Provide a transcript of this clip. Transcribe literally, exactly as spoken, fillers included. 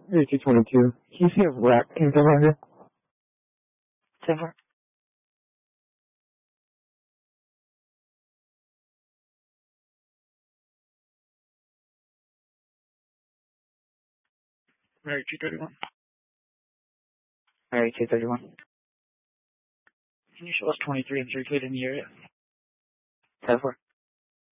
Area two twenty-two. Can you see a rack can come around here? ten four. Area two thirty-one. Area two thirty-one. Can you show us twenty-three and three feet in the area? ten four.